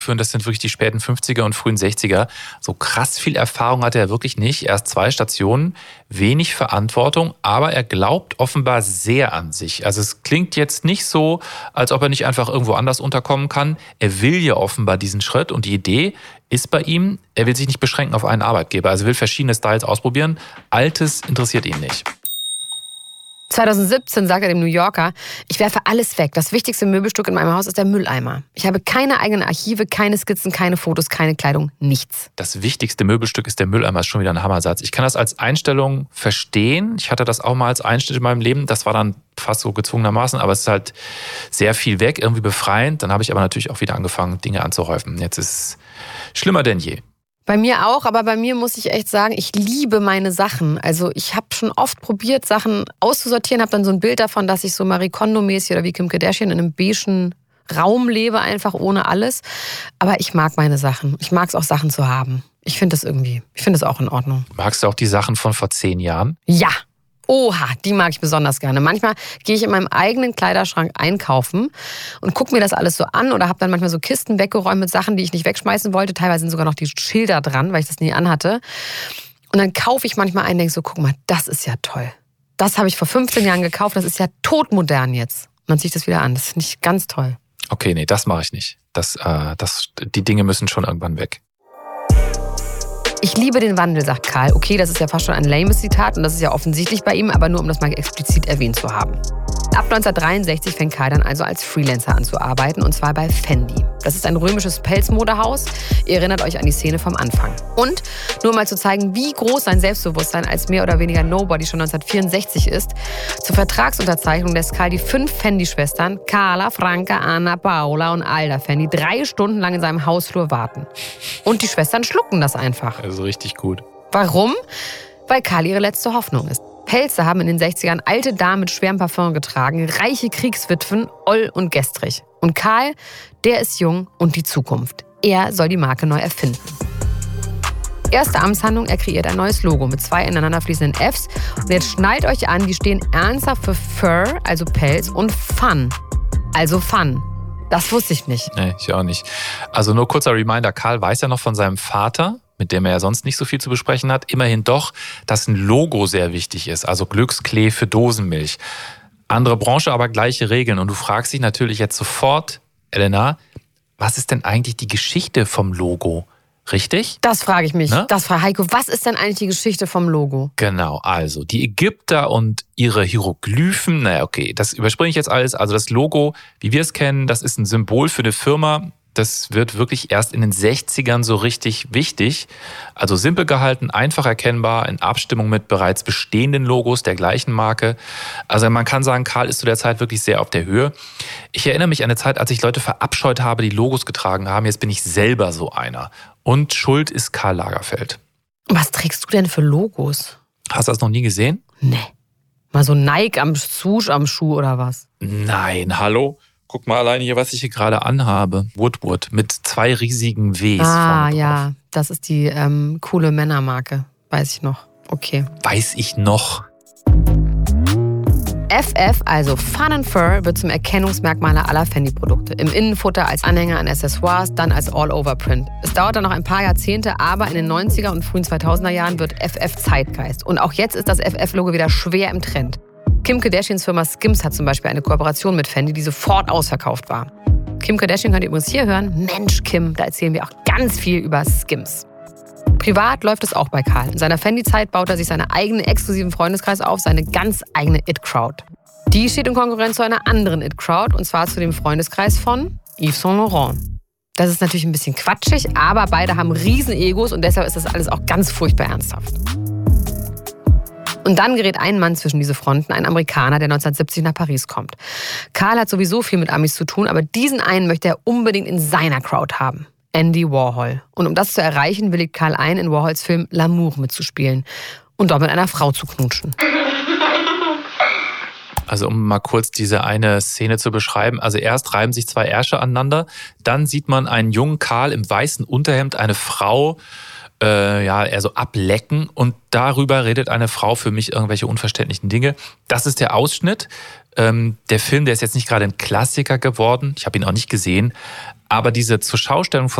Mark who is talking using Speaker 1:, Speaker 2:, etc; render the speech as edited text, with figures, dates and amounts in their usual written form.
Speaker 1: Und das sind wirklich die späten 50er und frühen 60er. So krass viel Erfahrung hatte er wirklich nicht. Erst 2 Stationen, wenig Verantwortung, aber er glaubt offenbar sehr an sich. Also es klingt jetzt nicht so, als ob er nicht einfach irgendwo anders unterkommen kann. Er will ja offenbar diesen Schritt und die Idee ist bei ihm, er will sich nicht beschränken auf einen Arbeitgeber. Also er will verschiedene Styles ausprobieren. Altes interessiert ihn nicht.
Speaker 2: 2017 sagt er dem New Yorker, ich werfe alles weg. Das wichtigste Möbelstück in meinem Haus ist der Mülleimer. Ich habe keine eigenen Archive, keine Skizzen, keine Fotos, keine Kleidung, nichts.
Speaker 1: Das wichtigste Möbelstück ist der Mülleimer, ist schon wieder ein Hammersatz. Ich kann das als Einstellung verstehen. Ich hatte das auch mal als Einschnitt in meinem Leben. Das war dann fast so gezwungenermaßen, aber es ist halt sehr viel weg, irgendwie befreiend. Dann habe ich aber natürlich auch wieder angefangen, Dinge anzuhäufen. Jetzt ist es schlimmer denn je.
Speaker 2: Bei mir auch, aber bei mir muss ich echt sagen, ich liebe meine Sachen. Also ich habe schon oft probiert, Sachen auszusortieren, habe dann so ein Bild davon, dass ich so Marie Kondo-mäßig oder wie Kim Kardashian in einem beigen Raum lebe, einfach ohne alles. Aber ich mag meine Sachen. Ich mag es auch, Sachen zu haben. Ich finde das auch in Ordnung.
Speaker 1: Magst du auch die Sachen von vor 10 Jahren?
Speaker 2: Ja. Oha, die mag ich besonders gerne. Manchmal gehe ich in meinem eigenen Kleiderschrank einkaufen und gucke mir das alles so an oder habe dann manchmal so Kisten weggeräumt mit Sachen, die ich nicht wegschmeißen wollte. Teilweise sind sogar noch die Schilder dran, weil ich das nie anhatte. Und dann kaufe ich manchmal ein und denke so, guck mal, das ist ja toll. Das habe ich vor 15 Jahren gekauft, das ist ja todmodern jetzt. Und dann ziehe ich das wieder an. Das finde ich ganz toll.
Speaker 1: Okay, nee, das mache ich nicht. Die Dinge müssen schon irgendwann weg.
Speaker 2: Ich liebe den Wandel, sagt Karl. Okay, das ist ja fast schon ein lames Zitat und das ist ja offensichtlich bei ihm, aber nur um das mal explizit erwähnt zu haben. Ab 1963 fängt Karl dann also als Freelancer an zu arbeiten und zwar bei Fendi. Das ist ein römisches Pelzmodehaus. Ihr erinnert euch an die Szene vom Anfang. Und nur mal zu zeigen, wie groß sein Selbstbewusstsein als mehr oder weniger Nobody schon 1964 ist, zur Vertragsunterzeichnung lässt Karl die 5 Fendi-Schwestern, Carla, Franca, Anna, Paola und Alda Fendi, 3 Stunden lang in seinem Hausflur warten. Und die Schwestern schlucken das einfach.
Speaker 1: Also richtig gut.
Speaker 2: Warum? Weil Karl ihre letzte Hoffnung ist. Pelze haben in den 60ern alte Damen mit schwerem Parfum getragen, reiche Kriegswitwen, oll und gestrig. Und Karl, der ist jung und die Zukunft. Er soll die Marke neu erfinden. Erste Amtshandlung, er kreiert ein neues Logo mit 2 ineinander fließenden Fs. Und jetzt schnallt euch an, die stehen ernsthaft für Fur, also Pelz, und Fun, also Fun. Das wusste ich nicht.
Speaker 1: Nee, ich auch nicht. Also nur kurzer Reminder, Karl weiß ja noch von seinem Vater, mit dem er ja sonst nicht so viel zu besprechen hat, immerhin doch, dass ein Logo sehr wichtig ist, also Glücksklee für Dosenmilch. Andere Branche, aber gleiche Regeln. Und du fragst dich natürlich jetzt sofort, Elena, was ist denn eigentlich die Geschichte vom Logo? Richtig?
Speaker 2: Das frage ich mich.
Speaker 1: Ne?
Speaker 2: Das frage Heiko, was ist denn eigentlich die Geschichte vom Logo?
Speaker 1: Genau, also die Ägypter und ihre Hieroglyphen, naja, okay, das überspringe ich jetzt alles. Also das Logo, wie wir es kennen, das ist ein Symbol für eine Firma. Das wird wirklich erst in den 60ern so richtig wichtig. Also simpel gehalten, einfach erkennbar, in Abstimmung mit bereits bestehenden Logos der gleichen Marke. Also man kann sagen, Karl ist zu der Zeit wirklich sehr auf der Höhe. Ich erinnere mich an eine Zeit, als ich Leute verabscheut habe, die Logos getragen haben. Jetzt bin ich selber so einer. Und schuld ist Karl Lagerfeld.
Speaker 2: Was trägst du denn für Logos?
Speaker 1: Hast du das noch nie gesehen?
Speaker 2: Nee. Mal so Nike am Schuh oder was?
Speaker 1: Nein, hallo? Guck mal alleine hier, was ich hier gerade anhabe. Woodward mit 2 riesigen Ws.
Speaker 2: Ah, ja, das ist die coole Männermarke. Weiß ich noch. Okay.
Speaker 1: Weiß ich noch.
Speaker 2: FF, also Fun and Fur, wird zum Erkennungsmerkmal aller Fendi-Produkte. Im Innenfutter als Anhänger an Accessoires, dann als All-Over-Print. Es dauert dann noch ein paar Jahrzehnte, aber in den 90er und frühen 2000er Jahren wird FF Zeitgeist. Und auch jetzt ist das FF-Logo wieder schwer im Trend. Kim Kardashians Firma Skims hat zum Beispiel eine Kooperation mit Fendi, die sofort ausverkauft war. Kim Kardashian könnt ihr übrigens hier hören. Mensch, Kim, da erzählen wir auch ganz viel über Skims. Privat läuft es auch bei Karl. In seiner Fendi-Zeit baut er sich seinen eigenen exklusiven Freundeskreis auf, seine ganz eigene It-Crowd. Die steht in Konkurrenz zu einer anderen It-Crowd, und zwar zu dem Freundeskreis von Yves Saint Laurent. Das ist natürlich ein bisschen quatschig, aber beide haben Riesen-Egos und deshalb ist das alles auch ganz furchtbar ernsthaft. Und dann gerät ein Mann zwischen diese Fronten, ein Amerikaner, der 1970 nach Paris kommt. Karl hat sowieso viel mit Amis zu tun, aber diesen einen möchte er unbedingt in seiner Crowd haben. Andy Warhol. Und um das zu erreichen, willigt Karl ein, in Warhols Film L'Amour mitzuspielen und dort mit einer Frau zu knutschen.
Speaker 1: Also um mal kurz diese eine Szene zu beschreiben. Also erst reiben sich 2 Ärsche aneinander, dann sieht man einen jungen Karl im weißen Unterhemd, eine Frau eher so ablecken, und darüber redet eine Frau für mich irgendwelche unverständlichen Dinge. Das ist der Ausschnitt. Der Film, der ist jetzt nicht gerade ein Klassiker geworden. Ich habe ihn auch nicht gesehen. Aber diese Zurschaustellung von